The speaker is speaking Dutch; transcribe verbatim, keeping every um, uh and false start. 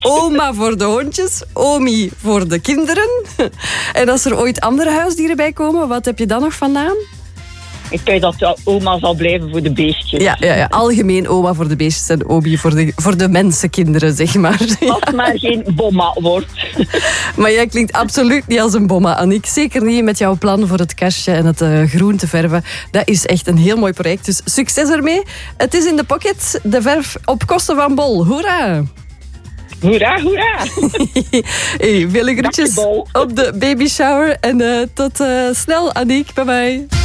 Oma voor de hondjes, Omi voor de kinderen. En als er ooit andere huisdieren bij komen, wat heb je dan nog van naam? Ik denk dat oma zal blijven voor de beestjes. Ja, ja, ja, algemeen oma voor de beestjes en Omi voor de, voor de mensenkinderen, zeg maar. Als het maar geen bomma wordt. Maar jij klinkt absoluut niet als een bomma, Annick. Zeker niet met jouw plan voor het kastje en het uh, groen te verven. Dat is echt een heel mooi project, dus succes ermee. Het is in de pocket, de verf op kosten van Bol. Hoera! Hoera, hoera! Hey, vele groetjes op de baby shower en uh, tot uh, snel, Annick. Bye bye.